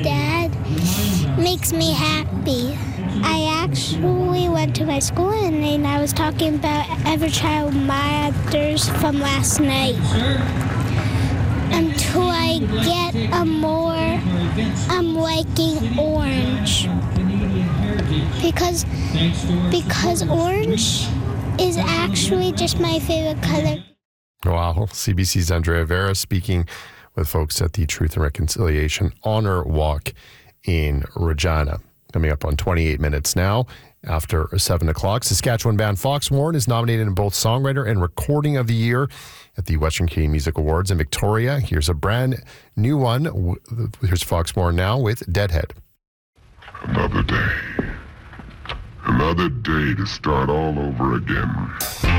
Dad makes me happy. I actually went to my school and I was talking about Everchild Matters from last night. Until I get I'm liking orange. Because orange is actually just my favorite color. Wow. CBC's Andrea Vera speaking with folks at the Truth and Reconciliation Honor Walk in Regina. Coming up on 28 minutes now after 7 o'clock. Saskatchewan band Foxmourne is nominated in both Songwriter and Recording of the Year at the Western Canadian Music Awards in Victoria. Here's a brand new one. Here's Foxmourne now with Deadhead. Another day to start all over again.